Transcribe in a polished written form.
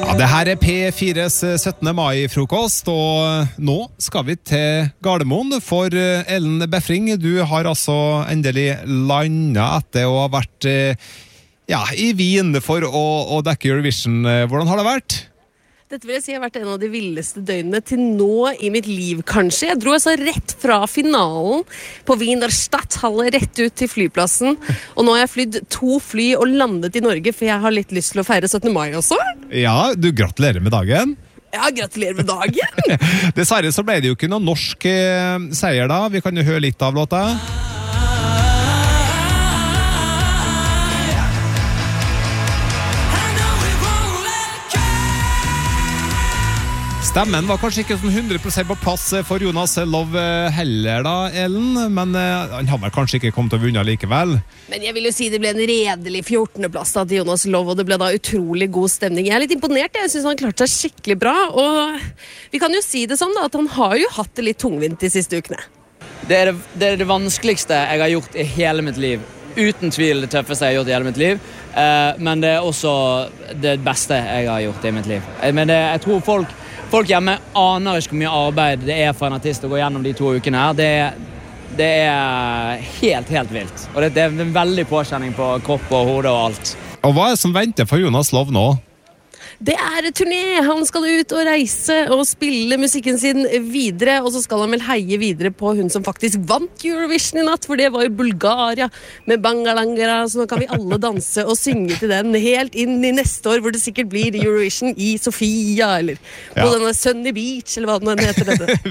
Ja, det her P4s 17. mai-frokost, og nå skal vi til Gardermoen, for Ellen Befring, du har altså endelig landet etter å ha vært i Wien for å dekke Eurovision. Hvordan har det vært? Dette vil jeg si har vært en av de villeste døgnene til nå i mitt liv, kanskje. Jeg dro altså rett fra finalen på Wiener Stadthalle rett ut til flyplassen. Og nå har jeg flydd 2 fly og landet i Norge, for jeg har litt lyst til å feire 17. mai også. Ja, du gratulerer med dagen. Ja, gratulerer med dagen. Dessverre så ble det jo ikke noen norsk seier da. Vi kan jo høre litt av låta. Stemmen var kanskje ikke sånn 100% på plass for Jonas Love heller da, Ellen, men han har vel kanskje ikke kommet til å vinne likevel. Men jeg vil jo si det ble en redelig 14. plass da til Jonas Love, og det ble da utrolig god stemning. Jeg er litt imponert, jeg synes han klarte seg skikkelig bra, og vi kan jo si det sånn da, at han har jo hatt det litt tungvint de siste ukene. Det er det vanskeligste jeg har gjort i hele mitt liv. Uten tvil det tøffeste jeg har gjort i hele mitt liv, men det er også det beste jeg har gjort i mitt liv. Men jeg tror folk hjemme aner ikke hvor mye arbeid det er for en artist å gå gjennom de 2 ukene her. Det er helt vilt. Og det er en veldig påkjenning på kropp og hode og alt. Og hva er det som venter for Jonas Love nå? Det er turné. Han skal ut og reise og spille musikken sin videre, og så skal han vel heie videre på hun som faktisk vant Eurovision i natt, for det var jo Bulgaria med Bangalangara, så nå kan vi alle danse og synge til den helt inn i neste år, hvor det sikkert blir Eurovision i Sofia, eller på denne Sunny Beach, eller hva den heter dette.